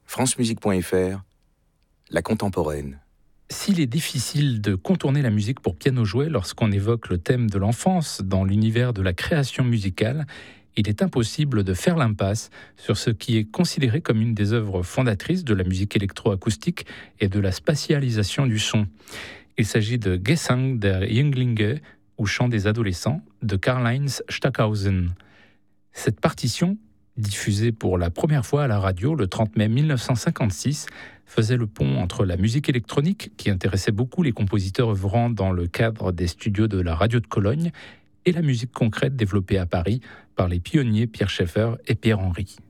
francemusique.fr, la contemporaine. S'il est difficile de contourner la musique pour piano joué lorsqu'on évoque le thème de l'enfance dans l'univers de la création musicale, il est impossible de faire l'impasse sur ce qui est considéré comme une des œuvres fondatrices de la musique électroacoustique et de la spatialisation du son. Il s'agit de Gesang der Jünglinge, ou Chant des adolescents, de Karlheinz Stockhausen. Cette partition, diffusée pour la première fois à la radio le 30 mai 1956, faisait le pont entre la musique électronique, qui intéressait beaucoup les compositeurs œuvrant dans le cadre des studios de la radio de Cologne, et la musique concrète développée à Paris par les pionniers Pierre Schaeffer et Pierre Henry.